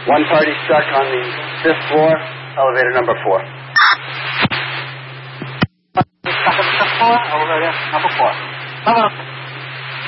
One party stuck on the 5th floor, elevator number 4. Stuck on the 5th floor, elevator number 4.